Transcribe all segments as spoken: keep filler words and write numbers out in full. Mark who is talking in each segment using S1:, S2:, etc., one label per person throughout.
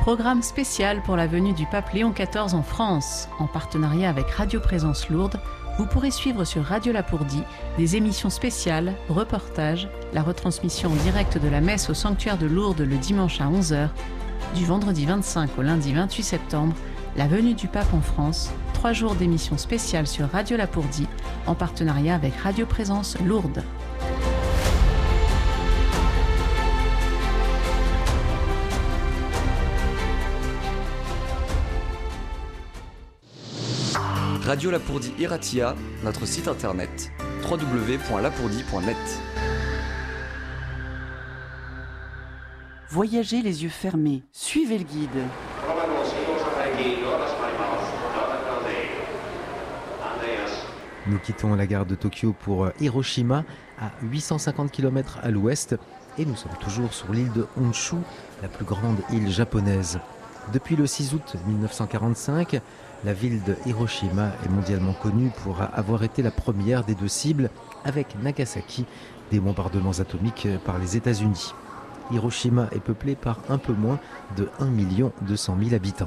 S1: Programme spécial pour la venue du pape Léon quatorze en France. En partenariat avec Radio Présence Lourdes, vous pourrez suivre sur Radio Lapourdie des émissions spéciales, reportages, la retransmission en direct de la messe au sanctuaire de Lourdes le dimanche à onze heures, du vendredi vingt-cinq au lundi vingt-huit septembre, la venue du pape en France, trois jours d'émissions spéciales sur Radio Lapourdie, en partenariat avec Radio Présence Lourdes.
S2: Radio Lapourdie Iratia, notre site internet w w w point lapourdie point net.
S3: Voyagez les yeux fermés, suivez le guide.
S4: Nous quittons la gare de Tokyo pour Hiroshima, à huit cent cinquante kilomètres à l'ouest, et nous sommes toujours sur l'île de Honshu, la plus grande île japonaise. Depuis le six août mille neuf cent quarante-cinq, la ville de Hiroshima est mondialement connue pour avoir été la première des deux cibles, avec Nagasaki, des bombardements atomiques par les États-Unis. Hiroshima est peuplée par un peu moins de un million deux cent mille habitants.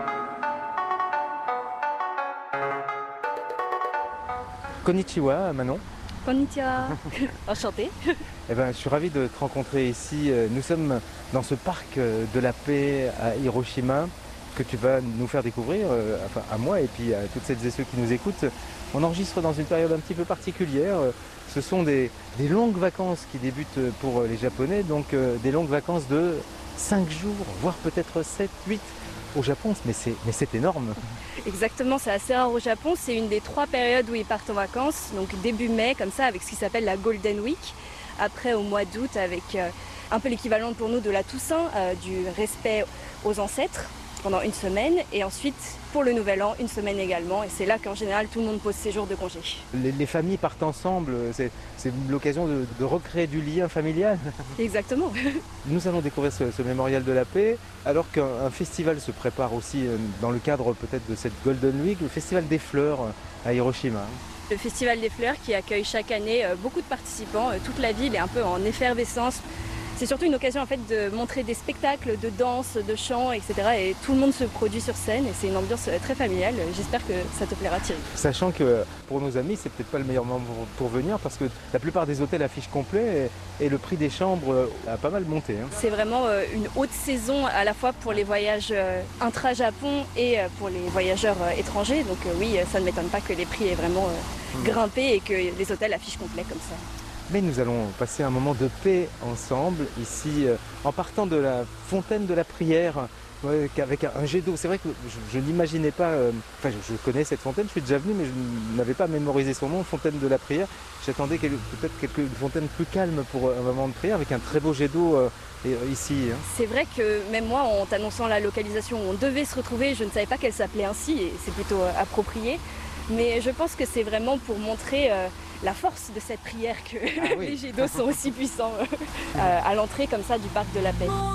S5: Konnichiwa, Manon.
S6: Konnichiwa, enchantée.
S5: Eh ben, je suis ravi de te rencontrer ici. Nous sommes dans ce parc de la paix à Hiroshima que tu vas nous faire découvrir, enfin à moi et puis à toutes celles et ceux qui nous écoutent. On enregistre dans une période un petit peu particulière. Ce sont des, des longues vacances qui débutent pour les Japonais, donc euh, des longues vacances de cinq jours, voire peut-être sept, huit au Japon, mais c'est, mais c'est énorme.
S6: Exactement, c'est assez rare au Japon. C'est une des trois périodes où ils partent en vacances, donc début mai, comme ça, avec ce qui s'appelle la Golden Week. Après, au mois d'août, avec euh, un peu l'équivalent pour nous de la Toussaint, euh, du respect aux ancêtres, pendant une semaine. Et ensuite, pour le Nouvel An, une semaine également. Et c'est là qu'en général, tout le monde pose ses jours de congé.
S5: Les, les familles partent ensemble, c'est, c'est l'occasion de, de recréer du lien familial.
S6: Exactement.
S5: Nous allons découvrir ce, ce mémorial de la paix, alors qu'un festival se prépare aussi dans le cadre peut-être de cette Golden Week, le festival des fleurs à Hiroshima.
S6: Le festival des fleurs qui accueille chaque année beaucoup de participants. Toute la ville est un peu en effervescence. C'est surtout une occasion en fait de montrer des spectacles de danse, de chant, et cetera. Et tout le monde se produit sur scène et c'est une ambiance très familiale. J'espère que ça te plaira, Thierry.
S5: Sachant que pour nos amis, c'est peut-être pas le meilleur moment pour venir parce que la plupart des hôtels affichent complet et, et le prix des chambres a pas mal monté. Hein. C'est
S6: vraiment une haute saison à la fois pour les voyages intra-Japon et pour les voyageurs étrangers. Donc oui, ça ne m'étonne pas que les prix aient vraiment grimpé et que les hôtels affichent complet comme ça.
S5: Mais nous allons passer un moment de paix ensemble, ici, euh, en partant de la fontaine de la prière, ouais, avec un, un jet d'eau. C'est vrai que je, je n'imaginais pas, euh, enfin je, je connais cette fontaine, je suis déjà venu, mais je n'avais pas mémorisé son nom, fontaine de la prière. J'attendais quel, peut-être quelque, une fontaine plus calme pour un moment de prière, avec un très beau jet d'eau euh, ici. Hein.
S6: C'est vrai que même moi, en t'annonçant la localisation où on devait se retrouver, je ne savais pas qu'elle s'appelait ainsi, et c'est plutôt euh, approprié. Mais je pense que c'est vraiment pour montrer euh, la force de cette prière que ah oui. les jets d'eau sont aussi puissants euh, à l'entrée comme ça du parc de la Paix.